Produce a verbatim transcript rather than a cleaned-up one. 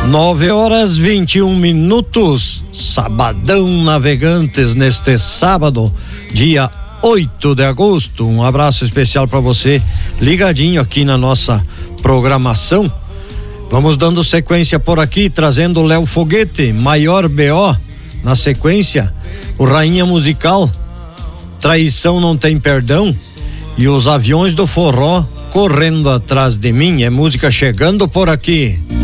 Nove horas vinte e um minutos, sabadão navegantes neste sábado, dia oito de agosto. Um abraço especial para você, ligadinho aqui na nossa programação. Vamos dando sequência por aqui, trazendo o Léo Foguete, Maior B O. Na sequência, o Rainha Musical, Traição Não Tem Perdão, e os Aviões do Forró, Correndo Atrás de Mim. É música chegando por aqui.